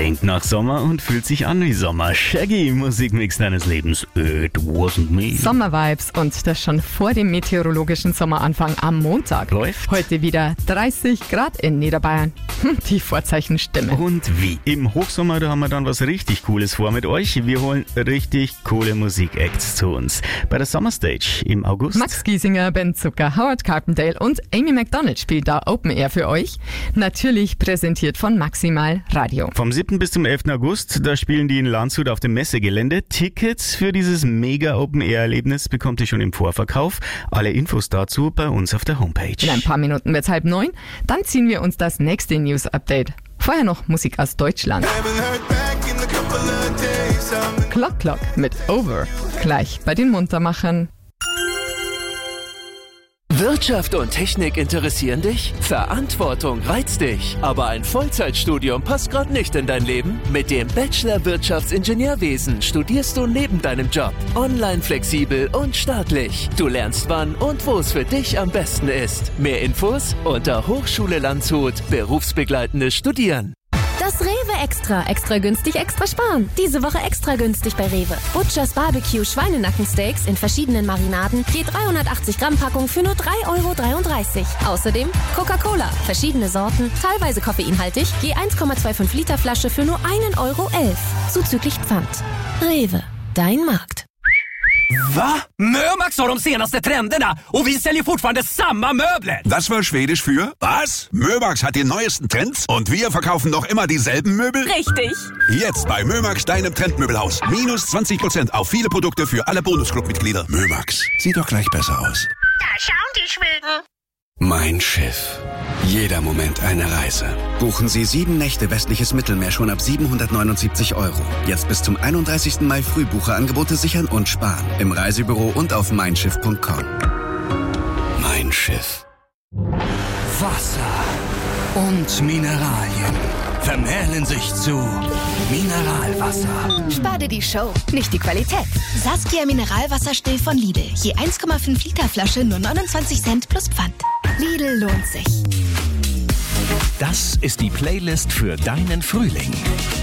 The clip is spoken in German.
Klingt nach Sommer und fühlt sich an wie Sommer. Shaggy, Musikmix deines Lebens. It wasn't me. Sommervibes und das schon vor dem meteorologischen Sommeranfang am Montag. Läuft. Heute wieder 30 Grad in Niederbayern. Die Vorzeichen stimmen. Und wie? Im Hochsommer, da haben wir dann was richtig Cooles vor mit euch. Wir holen richtig coole Musikacts zu uns. Bei der Summer Stage im August. Max Giesinger, Ben Zucker, Howard Carpendale und Amy McDonald spielt da Open Air für euch. Natürlich präsentiert von Maximal Radio. Vom 7. bis zum 11. August, da spielen die in Landshut auf dem Messegelände. Tickets für dieses mega Open-Air-Erlebnis bekommt ihr schon im Vorverkauf. Alle Infos dazu bei uns auf der Homepage. In ein paar Minuten wird's 8:30. Dann ziehen wir uns das nächste News-Update. Vorher noch Musik aus Deutschland. Clock Clock mit Over. Gleich bei den Muntermachern. Wirtschaft und Technik interessieren dich? Verantwortung reizt dich. Aber ein Vollzeitstudium passt gerade nicht in dein Leben? Mit dem Bachelor Wirtschaftsingenieurwesen studierst du neben deinem Job. Online flexibel und staatlich. Du lernst wann und wo es für dich am besten ist. Mehr Infos unter Hochschule Landshut. Berufsbegleitendes Studieren. Das Rewe Extra. Extra günstig, extra sparen. Diese Woche extra günstig bei Rewe. Butchers Barbecue Schweinenackensteaks in verschiedenen Marinaden. Je 380 Gramm Packung für nur 3,33 €. Außerdem Coca-Cola. Verschiedene Sorten, teilweise koffeinhaltig. Je 1,25 Liter Flasche für nur 1,11 €. Zuzüglich Pfand. Rewe. Dein Markt. Va? Mömax har de senaste trenderna och vi säljer fortfarande samma möbler. Das war Schwedisch für was? Mömax hat die neuesten Trends und wir verkaufen noch immer dieselben Möbel? Richtig. Jetzt bei Mömax, deinem Trendmöbelhaus. Minus 20% auf viele Produkte für alle Bonusclub-Mitglieder. Mömax, sieht doch gleich besser aus. Da schauen die Schweden. Mein Schiff. Jeder Moment eine Reise. Buchen Sie 7 Nächte westliches Mittelmeer schon ab 779 €. Jetzt bis zum 31. Mai Frühbucherangebote sichern und sparen. Im Reisebüro und auf meinschiff.com. Mein Schiff. Wasser und Mineralien vermählen sich zu Mineralwasser. Spar dir die Show, nicht die Qualität. Saskia Mineralwasserstill von Lidl. Je 1,5 Liter Flasche nur 29 Cent plus Pfand. Lidl lohnt sich. Das ist die Playlist für deinen Frühling.